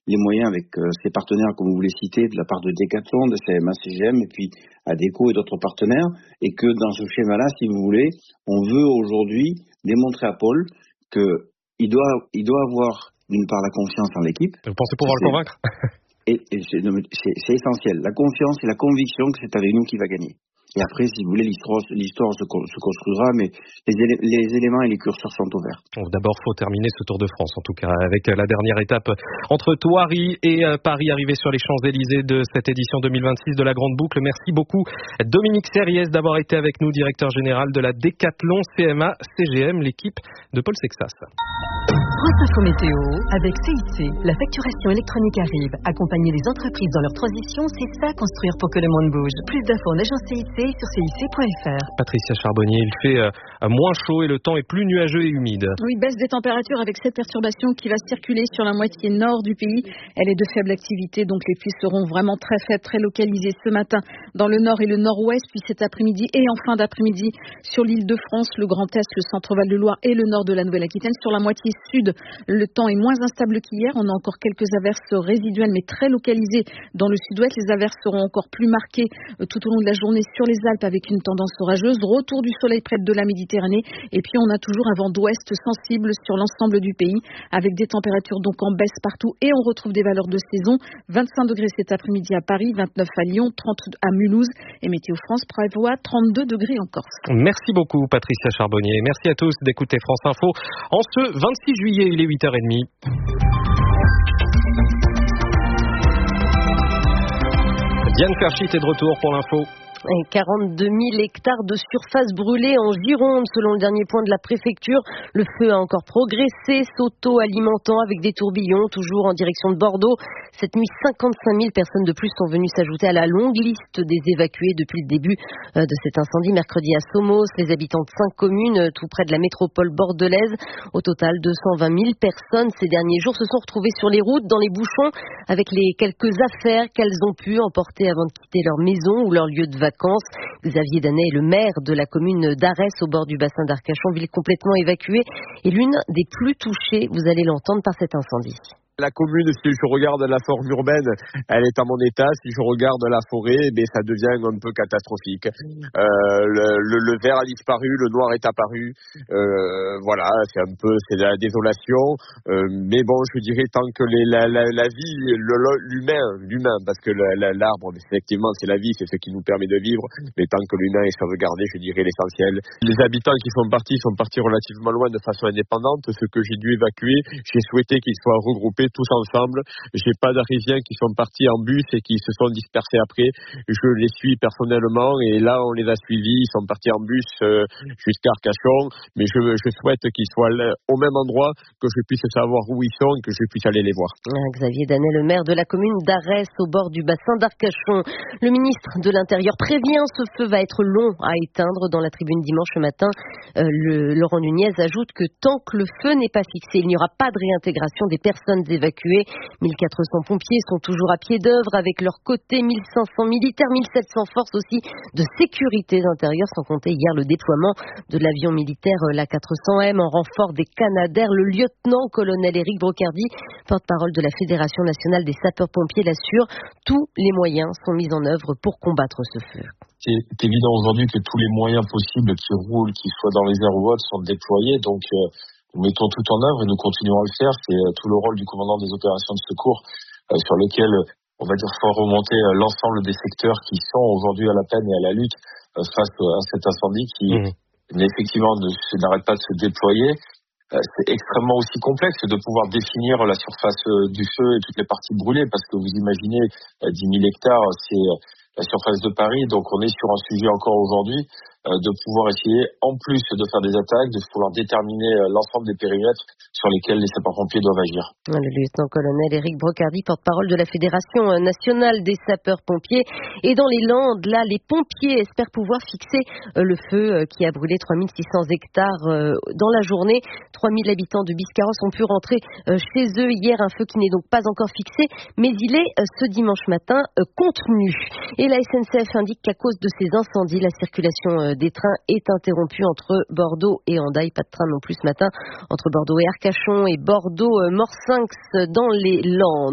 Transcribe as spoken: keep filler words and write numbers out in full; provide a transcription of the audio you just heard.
les moyens avec euh, ses partenaires, comme vous les citez, de la part de Decathlon, de C M A, C G M, et puis Adecco et d'autres partenaires, et que dans ce schéma-là, si vous voulez, on veut aujourd'hui démontrer à Paul qu'il doit, il doit avoir, d'une part, la confiance en l'équipe. Vous pensez pouvoir le convaincre? Et, et c'est, c'est, c'est essentiel. La confiance et la conviction que c'est avec nous qu'il va gagner. Et après, si vous voulez, l'histoire, l'histoire se, se construira, mais les, élé- les éléments et les curseurs sont ouverts. Bon, d'abord, faut terminer ce Tour de France, en tout cas, avec la dernière étape entre Thoiry et Paris, arrivé sur les Champs-Élysées de cette édition deux mille vingt-six de la Grande Boucle. Merci beaucoup, Dominique Serriès, d'avoir été avec nous, directeur général de la Decathlon C M A C G M, l'équipe de Paul Sexas. France Info Météo avec C I C. La facturation électronique arrive. Accompagner les entreprises dans leur transition, c'est ça construire pour que le monde bouge. Plus d'infos en agence C I C sur C I C point F R. Patricia Charbonnier, il fait euh, moins chaud et le temps est plus nuageux et humide. Oui, baisse des températures avec cette perturbation qui va circuler sur la moitié nord du pays. Elle est de faible activité, donc les pluies seront vraiment très faibles, très localisées ce matin dans le nord et le nord-ouest, puis cet après-midi et en fin d'après-midi sur l'île de France, le Grand Est, le centre Val-de-Loire et le nord de la Nouvelle-Aquitaine. Sur la moitié sud, le temps est moins instable qu'hier. On a encore quelques averses résiduelles, mais très localisées dans le sud-ouest. Les averses seront encore plus marquées tout au long de la journée sur les Alpes avec une tendance orageuse. Retour du soleil près de la Méditerranée. Et puis, on a toujours un vent d'ouest sensible sur l'ensemble du pays avec des températures donc en baisse partout. Et on retrouve des valeurs de saison. vingt-cinq degrés cet après-midi à Paris, vingt-neuf à Lyon, trente à Mulhouse. Et Météo France prévoit trente-deux degrés en Corse. Merci beaucoup, Patricia Charbonnier. Merci à tous d'écouter France Info. En ce vingt-six juillet, il est huit heures trente. Diane Ferchit est de retour pour l'info. quarante-deux mille hectares de surface brûlée en Gironde, selon le dernier point de la préfecture. Le feu a encore progressé, s'auto-alimentant avec des tourbillons, toujours en direction de Bordeaux. Cette nuit, cinquante-cinq mille personnes de plus sont venues s'ajouter à la longue liste des évacués depuis le début de cet incendie. Mercredi à Somos, les habitants de cinq communes, tout près de la métropole bordelaise. Au total, deux cent vingt mille personnes ces derniers jours se sont retrouvées sur les routes, dans les bouchons, avec les quelques affaires qu'elles ont pu emporter avant de quitter leur maison ou leur lieu de vacances. Xavier Danet est le maire de la commune d'Arès au bord du bassin d'Arcachon, ville complètement évacuée et l'une des plus touchées, vous allez l'entendre, par cet incendie. La commune, si je regarde la forme urbaine, elle est à mon état. Si je regarde la forêt, eh ça devient un peu catastrophique. Euh, le, le, le vert a disparu, le noir est apparu. Euh, voilà, c'est un peu, c'est la désolation. Euh, mais bon, je dirais tant que les, la, la, la vie, le, l'humain, l'humain, parce que la, la, l'arbre, effectivement, c'est la vie, c'est ce qui nous permet de vivre. Mais tant que l'humain est sauvegardé, je dirais l'essentiel. Les habitants qui sont partis sont partis relativement loin de façon indépendante. Ce que j'ai dû évacuer, j'ai souhaité qu'ils soient regroupés tous ensemble. J'ai pas d'Arisiens qui sont partis en bus et qui se sont dispersés après. Je les suis personnellement et là on les a suivis. Ils sont partis en bus euh, jusqu'à Arcachon. Mais je, je souhaite qu'ils soient là, au même endroit, que je puisse savoir où ils sont et que je puisse aller les voir. Xavier Danet, le maire de la commune d'Arès, au bord du bassin d'Arcachon. Le ministre de l'Intérieur prévient, ce feu va être long à éteindre. Dans la tribune dimanche matin, euh, le, Laurent Nunez ajoute que tant que le feu n'est pas fixé, il n'y aura pas de réintégration des personnes évacués. mille quatre cents pompiers sont toujours à pied d'œuvre avec leur côté mille cinq cents militaires, mille sept cents forces aussi de sécurité intérieure, sans compter hier le déploiement de l'avion militaire l'A quatre cents M en renfort des Canadair. Le lieutenant-colonel Éric Brocardi, porte-parole de la Fédération nationale des sapeurs-pompiers, l'assure, tous les moyens sont mis en œuvre pour combattre ce feu. C'est évident aujourd'hui que tous les moyens possibles qui roulent, qui soient dans les airs ou autres, sont déployés. Donc, euh, nous mettons tout en œuvre et nous continuerons à le faire. C'est euh, tout le rôle du commandant des opérations de secours euh, sur lequel, on va dire, faut remonter euh, l'ensemble des secteurs qui sont aujourd'hui à la peine et à la lutte euh, face à cet incendie qui, mmh. effectivement, ne, n'arrête pas de se déployer. Euh, c'est extrêmement aussi complexe de pouvoir définir la surface euh, du feu et toutes les parties brûlées, parce que vous imaginez, euh, dix mille hectares, c'est euh, la surface de Paris, donc on est sur un sujet encore aujourd'hui euh, de pouvoir essayer, en plus de faire des attaques, de pouvoir déterminer euh, l'ensemble des périmètres sur lesquels les sapeurs-pompiers doivent agir. Le lieutenant-colonel Éric Brocardi, porte-parole de la Fédération nationale des sapeurs-pompiers. Et dans les Landes, là, les pompiers espèrent pouvoir fixer euh, le feu euh, qui a brûlé trois mille six cents hectares euh, dans la journée. trois mille habitants de Biscarrosse ont pu rentrer euh, chez eux hier, un feu qui n'est donc pas encore fixé, mais il est euh, ce dimanche matin euh, contenu. Et la S N C F indique qu'à cause de ces incendies, la circulation euh, des trains est interrompue entre Bordeaux et Hendaye. Pas de train non plus ce matin entre Bordeaux et Arcachon et Bordeaux-Morsinx dans les Landes.